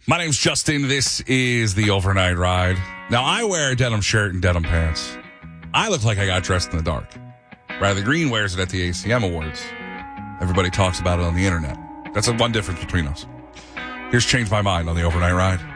My name's Justin. This is the Overnight Ride. Now, I wear a denim shirt and denim pants. I look like I got dressed in the dark. Riley Green wears it at the ACM Awards. Everybody talks about it on the internet. That's the one difference between us. Here's Change My Mind on the Overnight Ride.